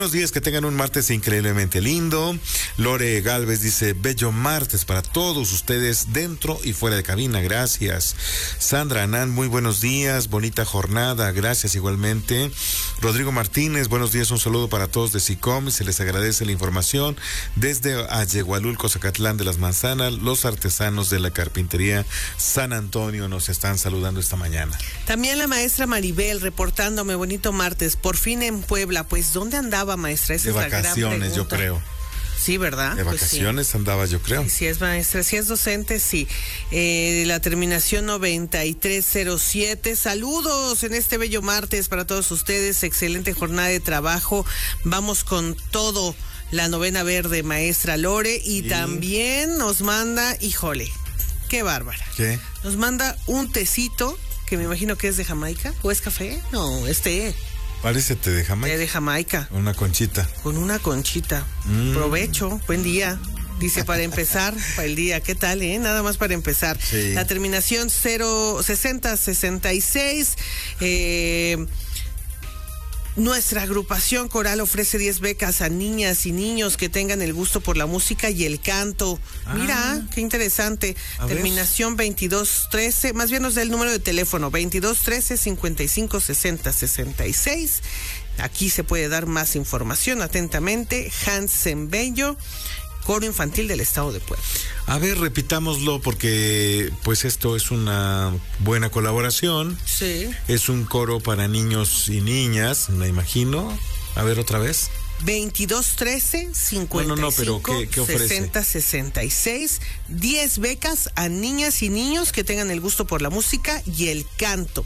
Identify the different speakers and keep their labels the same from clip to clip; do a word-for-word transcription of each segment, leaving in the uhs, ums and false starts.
Speaker 1: Buenos días, que tengan un martes increíblemente lindo. Lore Galvez dice, bello martes para todos ustedes dentro y fuera de cabina, gracias. Sandra Anán, muy buenos días, bonita jornada, gracias igualmente. Rodrigo Martínez, buenos días, un saludo para todos de SICOM, se les agradece la información. Desde Ayegualulco, Zacatlán de las Manzanas, los artesanos de la carpintería San Antonio nos están saludando esta mañana.
Speaker 2: También la maestra Maribel reportándome, bonito martes, por fin en Puebla, pues ¿dónde andaba, maestra? Esa
Speaker 1: de
Speaker 2: es
Speaker 1: vacaciones,
Speaker 2: la gran
Speaker 1: yo creo.
Speaker 2: Sí, ¿verdad?
Speaker 1: De vacaciones pues sí. Andaba, yo creo.
Speaker 2: Sí, si es maestra, si es docente, sí. Eh, la terminación noventa y tres cero siete. Saludos en este bello martes para todos ustedes. Excelente jornada de trabajo. Vamos con todo. La novena verde, maestra Lore. Y, y... también nos manda, híjole, qué bárbara.
Speaker 1: ¿Qué?
Speaker 2: Nos manda un tecito, que me imagino que es de Jamaica. ¿O es café? No, es té.
Speaker 1: Parece té de Jamaica.
Speaker 2: Té de Jamaica.
Speaker 1: Una conchita.
Speaker 2: Con una conchita. Mm. Provecho, buen día. Dice, para empezar, para el día. ¿Qué tal, eh? Nada más para empezar.
Speaker 1: Sí.
Speaker 2: La terminación cero sesenta sesenta y seis. Eh... Nuestra agrupación coral ofrece diez becas a niñas y niños que tengan el gusto por la música y el canto. Ah, mira, qué interesante. Terminación veintidós trece, más bien nos da el número de teléfono, veintidós trece cincuenta y cinco sesenta sesenta y seis. Aquí se puede dar más información. Atentamente, Hansen Bello, Coro Infantil del Estado de Puebla.
Speaker 1: A ver, repitámoslo porque pues esto es una buena colaboración.
Speaker 2: Sí.
Speaker 1: Es un coro para niños y niñas, me imagino. A ver, otra vez.
Speaker 2: veintidós trece cincuenta y cinco
Speaker 1: no, no, pero ¿qué, qué ofrece?
Speaker 2: sesenta sesenta y seis. diez becas a niñas y niños que tengan el gusto por la música y el canto.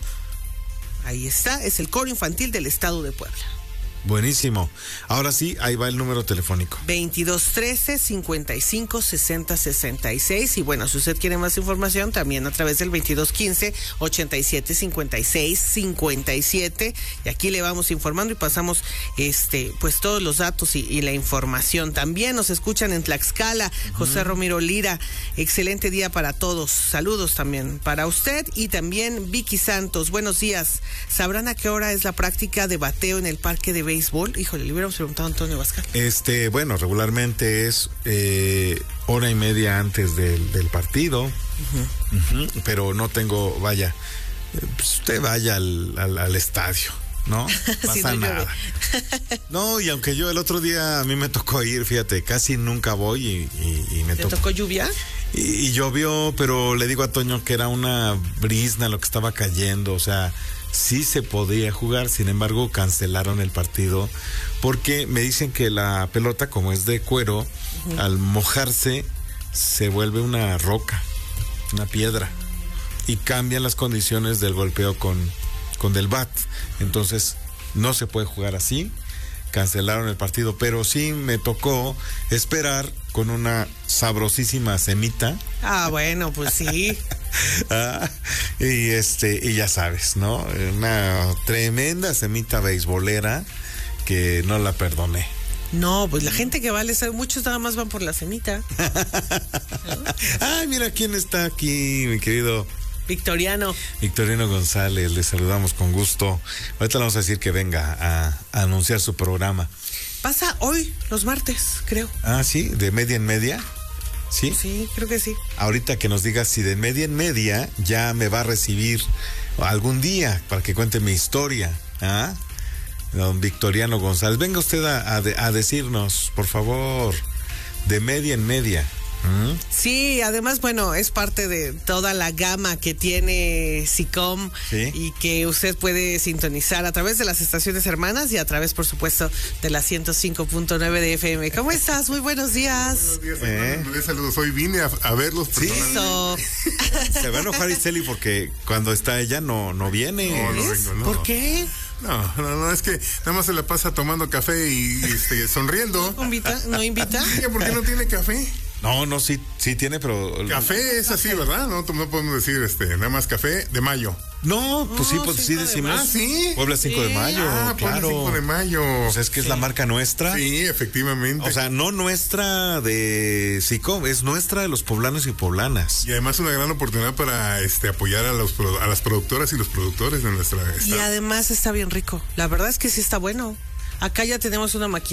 Speaker 2: Ahí está, es el Coro Infantil del Estado de Puebla.
Speaker 1: Buenísimo. Ahora sí, ahí va el número telefónico.
Speaker 2: veintidós trece cincuenta y cinco sesenta sesenta y seis. Y bueno, si usted quiere más información, también a través del veintidós quince ochenta y siete cincuenta y seis cincuenta y siete. Y aquí le vamos informando y pasamos este pues todos los datos y, y la información. También nos escuchan en Tlaxcala, uh-huh. José Romero Lira. Excelente día para todos. Saludos también para usted. Y también Vicky Santos. Buenos días. ¿Sabrán a qué hora es la práctica de bateo en el Parque de Béisbol? Híjole, le hubiéramos preguntado a Antonio Bascal.
Speaker 1: Este, bueno, regularmente es eh, hora y media antes del, del partido, uh-huh. Uh-huh, pero no tengo, vaya, pues usted vaya al, al, al estadio, ¿no? Pasa
Speaker 2: sí, no
Speaker 1: nada. No, y aunque yo el otro día a mí me tocó ir, fíjate, casi nunca voy y, y, y me
Speaker 2: ¿Te
Speaker 1: tocó.
Speaker 2: tocó lluvia?
Speaker 1: Y, y llovió, pero le digo a Toño que era una brisna lo que estaba cayendo, o sea, sí se podía jugar, sin embargo cancelaron el partido porque me dicen que la pelota, como es de cuero, uh-huh. al mojarse se vuelve una roca, una piedra, y cambian las condiciones del golpeo con, con del bat, entonces no se puede jugar así. Cancelaron el partido, pero sí me tocó esperar con una sabrosísima semita.
Speaker 2: Ah, bueno, pues sí.
Speaker 1: ah, y este, y ya sabes, ¿no? Una tremenda semita beisbolera que no la perdoné.
Speaker 2: No, pues la gente que va al estadio, muchos nada más van por la semita. ¿No?
Speaker 1: Ay, mira quién está aquí, mi querido
Speaker 2: Victoriano.
Speaker 1: Victoriano González, le saludamos con gusto. Ahorita le vamos a decir que venga a, a anunciar su programa.
Speaker 2: Pasa hoy, los martes, creo.
Speaker 1: Ah, sí, de media en media. ¿Sí?
Speaker 2: Sí, creo que sí.
Speaker 1: Ahorita que nos diga si de media en media ya me va a recibir algún día para que cuente mi historia. ¿Ah? Don Victoriano González, venga usted a, a, de, a decirnos, por favor, de media en media. ¿Mm?
Speaker 2: Sí, además, bueno, es parte de toda la gama que tiene SICOM, ¿sí? Y que usted puede sintonizar a través de las estaciones hermanas y a través, por supuesto, de la ciento cinco punto nueve de F M. ¿Cómo estás? Muy buenos días.
Speaker 3: Buenos días, ¿Eh? Saludos. Hoy vine a, a verlos.
Speaker 1: ¿Sí? Se va a enojar Iseli porque cuando está ella no, no viene.
Speaker 3: No, no vengo, no.
Speaker 2: ¿Por qué?
Speaker 3: No, no, no, es que nada más se la pasa tomando café y este, sonriendo.
Speaker 2: ¿No invita? ¿No invita?
Speaker 3: ¿Por qué no tiene café?
Speaker 1: No, no, sí, sí tiene, pero...
Speaker 3: Café es así, ¿verdad? No, no podemos decir este, nada más café de mayo.
Speaker 1: No, pues sí, pues sí decimos.
Speaker 3: Ah, sí.
Speaker 1: Puebla cinco de mayo,
Speaker 3: ah,
Speaker 1: claro.
Speaker 3: Puebla cinco de mayo.
Speaker 1: Pues es que es
Speaker 2: sí.
Speaker 1: la marca nuestra.
Speaker 3: Sí, efectivamente.
Speaker 1: O sea, no nuestra de SICOM, es nuestra de los poblanos y poblanas.
Speaker 3: Y además una gran oportunidad para este apoyar a los a las productoras y los productores de nuestra estado.
Speaker 2: Y además está bien rico. La verdad es que sí está bueno. Acá ya tenemos una maquinita